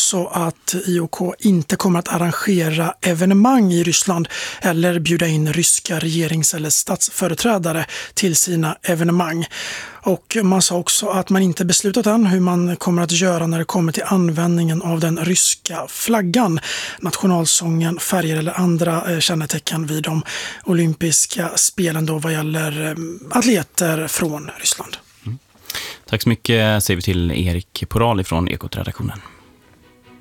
också att IOK inte kommer att arrangera evenemang i Ryssland eller bjuda in ryska regerings- eller statsföreträdare till sina evenemang. Och man sa också att man inte beslutat än hur man kommer att göra när det kommer till användningen av den ryska flaggan, nationalsången, färger eller andra kännetecken vid de olympiska spelen då vad gäller atleter från Ryssland. Tack så mycket säger vi till Erik Poral från Ekot-redaktionen.